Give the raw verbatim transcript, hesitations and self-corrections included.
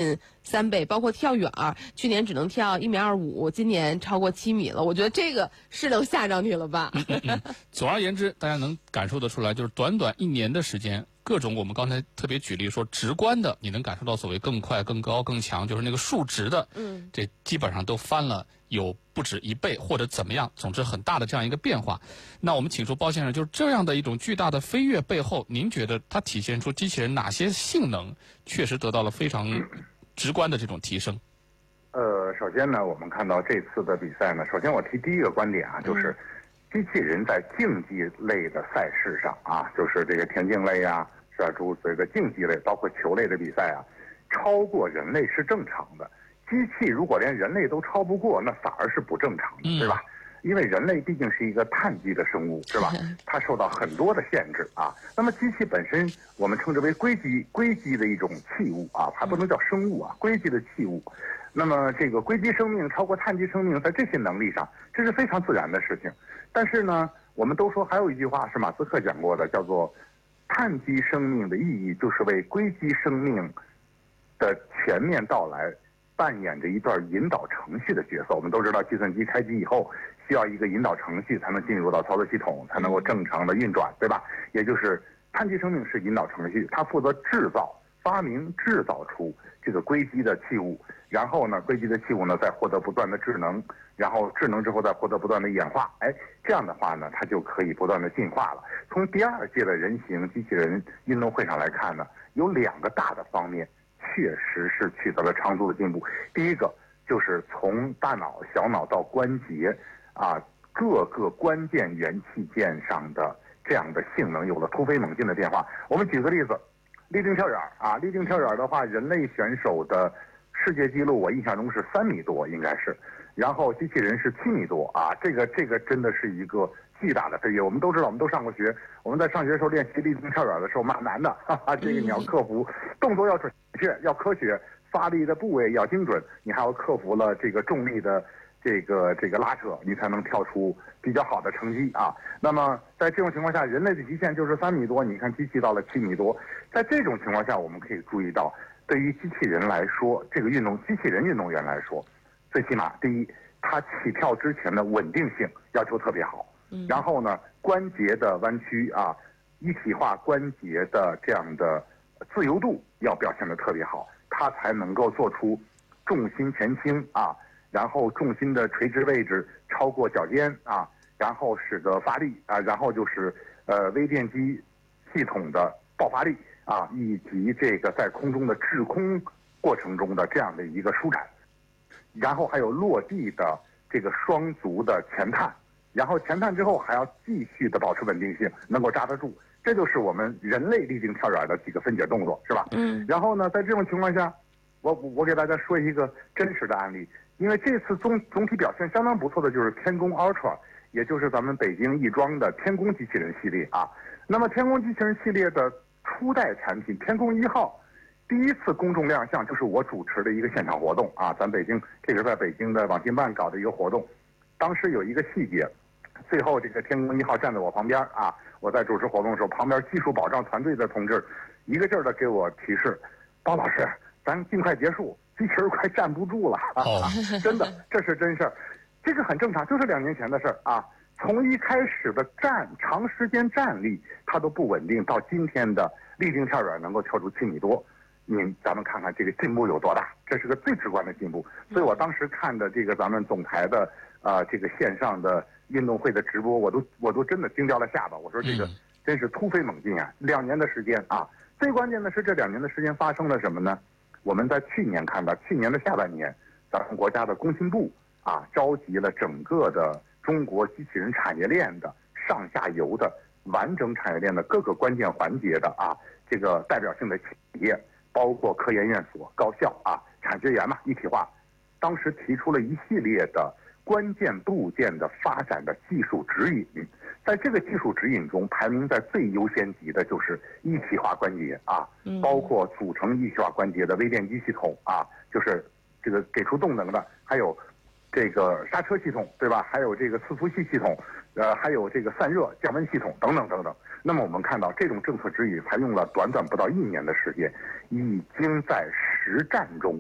近三倍，包括跳远儿，去年只能跳一米二五，今年超过七米了。我觉得这个是能吓着你了吧？ 嗯嗯嗯、总而言之，大家能感受得出来，就是短短一年的时间，各种我们刚才特别举例说直观的，你能感受到所谓更快、更高、更强，就是那个数值的，嗯，这基本上都翻了有不止一倍或者怎么样，总之很大的这样一个变化。那我们请出包先生，就是这样的一种巨大的飞跃背后，您觉得它体现出机器人哪些性能确实得到了非常直观的这种提升？ 呃，首先呢，我们看到这次的比赛呢，首先我提第一个观点啊，就是机器人在竞技类的赛事上啊，就是这个田径类啊，是吧？诸这个竞技类，包括球类的比赛啊，超过人类是正常的。机器如果连人类都超不过，那反而是不正常的，对吧？因为人类毕竟是一个碳基的生物，是吧？它受到很多的限制啊。那么机器本身，我们称之为硅基，硅基的一种器物啊，还不能叫生物啊，硅基的器物。那么这个硅基生命超过碳基生命，在这些能力上，这是非常自然的事情。但是呢，我们都说还有一句话是马斯克讲过的，叫做碳基生命的意义就是为硅基生命的全面到来扮演着一段引导程序的角色。我们都知道，计算机开机以后需要一个引导程序才能进入到操作系统，才能够正常的运转，对吧？也就是碳基生命是引导程序，它负责制造、发明、制造出这个硅基的器物，然后呢，硅基的器物呢再获得不断的智能，然后智能之后再获得不断的演化，哎，这样的话呢，它就可以不断的进化了。从第二届的人形机器人运动会上来看呢，有两个大的方面确实是取得了长足的进步。第一个就是从大脑、小脑到关节啊，各个关键元器件上的这样的性能有了突飞猛进的变化。我们举个例子，立定跳远啊，立定跳远的话，人类选手的世界纪录我印象中是三米多，应该是，然后机器人是七米多啊，这个这个真的是一个巨大的飞跃。我们都知道，我们都上过学，我们在上学的时候练习立定跳远的时候蛮难的，哈哈，这个你要克服动作要准确，要科学，发力的部位要精准，你还要克服了这个重力的这个这个拉扯，你才能跳出比较好的成绩啊。那么在这种情况下，人类的极限就是三米多，你看机器到了七米多。在这种情况下，我们可以注意到，对于机器人来说，这个运动机器人运动员来说，最起码第一，它起跳之前的稳定性要求特别好，然后呢，关节的弯曲啊，一体化关节的这样的自由度要表现得特别好，它才能够做出重心前倾啊，然后重心的垂直位置超过脚尖啊，然后使得发力啊，然后就是呃微电机系统的爆发力啊，以及这个在空中的滞空过程中的这样的一个舒展，然后还有落地的这个双足的前探，然后前探之后还要继续的保持稳定性，能够扎得住。这就是我们人类立定跳远的几个分解动作，是吧？嗯。然后呢，在这种情况下，我我给大家说一个真实的案例，因为这次总总体表现相当不错的就是天宫 Ultra， 也就是咱们北京亦庄的天宫机器人系列啊。那么天宫机器人系列的初代产品天宫一号，第一次公众亮相就是我主持的一个现场活动啊，咱北京这个在北京的网信办搞的一个活动，当时有一个细节，最后这个天宫一号站在我旁边啊，我在主持活动的时候，旁边技术保障团队的同志一个劲儿的给我提示，包老师，咱尽快结束，机器人快站不住了啊！真的，这是真事儿，这个很正常，就是两年前的事儿啊。从一开始的站长时间站立，它都不稳定，到今天的立定跳远能够跳出七米多，您咱们看看这个进步有多大，这是个最直观的进步。所以我当时看的这个咱们总台的啊、呃、这个线上的运动会的直播，我都我都真的惊掉了下巴。我说这个真是突飞猛进啊！两年的时间啊，最关键的是这两年的时间发生了什么呢？我们在去年看到，去年的下半年，咱们国家的工信部啊召集了整个的中国机器人产业链的上下游的完整产业链的各个关键环节的啊这个代表性的企业，包括科研院所、高校啊、产学研嘛一体化，当时提出了一系列的关键部件的发展的技术指引。在这个技术指引中，排名在最优先级的就是一体化关节啊，包括组成一体化关节的微电机系统啊，就是这个给出动能的，还有这个刹车系统，对吧？还有这个伺服器系统，呃，还有这个散热降温系统等等等等。那么我们看到这种政策指引才用了短短不到一年的时间，已经在实战中